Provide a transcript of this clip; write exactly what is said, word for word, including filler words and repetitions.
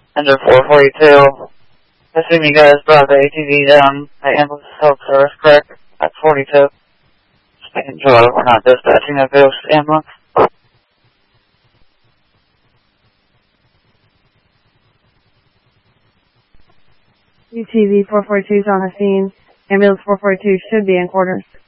Ender four forty-two. Assume you guys brought the A T V down at Ambulance Health Service, correct? At forty-two. Just making sure we're not dispatching a ghost ambulance. U T V four forty-two is on the scene. Ambulance four forty-two should be in quarters.